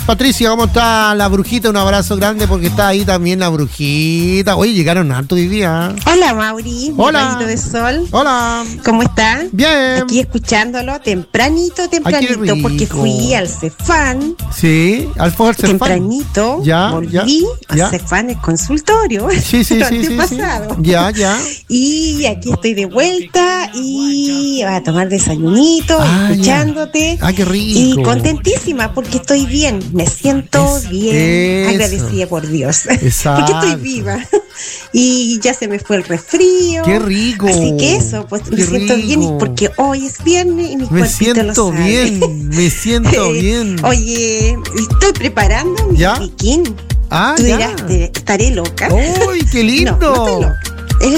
Patricia, ¿cómo está la brujita? Un abrazo grande porque está ahí también la brujita. Oye, llegaron harto hoy día. Hola, Mauri. Hola. Mi rayito de sol. Hola. ¿Cómo está? Bien. Aquí escuchándolo tempranito, Ay, qué rico. porque fui al Cefán. Sí, al Cefán. Tempranito. Ya, volví ya. al Cefán, el consultorio. Sí. Pasado. Ya. Y aquí estoy de vuelta y a tomar desayunito, escuchándote. Ah, qué rico. Y contentísima porque estoy bien, me siento bien, agradecida por Dios. Exacto. Porque estoy viva. Y ya se me fue el resfrío. Qué rico. Así que eso, pues me siento bien porque hoy es viernes y mi cuerpito lo sabe. Me siento bien. Oye, estoy preparando mi bikini. Tú dirás, ¿estaré loca? ¡Uy, qué lindo! No estoy loca.